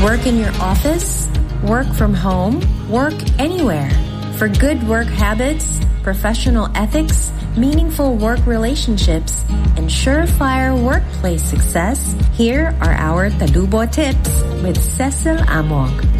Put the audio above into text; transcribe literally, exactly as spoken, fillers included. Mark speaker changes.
Speaker 1: Work in your office, work from home, work anywhere. For good work habits, professional ethics, meaningful work relationships, and surefire workplace success, here are our Talubo tips with Cecil Amog.